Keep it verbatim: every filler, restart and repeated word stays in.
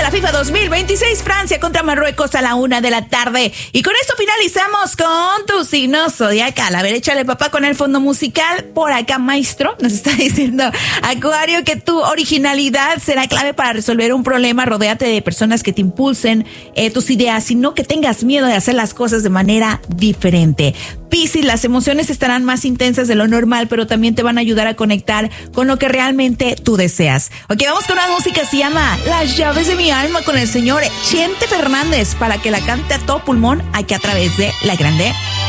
la FIFA dos mil veintiséis, Francia contra Marruecos a la una de la tarde. Y con esto finalizamos con tu signo zodiacal. A ver, échale papá con el fondo musical. Por acá, maestro, nos está diciendo Acuario que tu originalidad será clave para resolver un problema. Rodéate de personas que te impulsen eh, tus ideas, sino que tengas miedo de hacer las cosas de manera diferente. Piscis, las emociones estarán más intensas de lo normal, pero también te van a ayudar a conectar con lo que realmente tú deseas. Ok, vamos con una música, se llama Las llaves de mi alma, con el señor Chente Fernández, para que la cante a todo pulmón aquí a través de La Grande.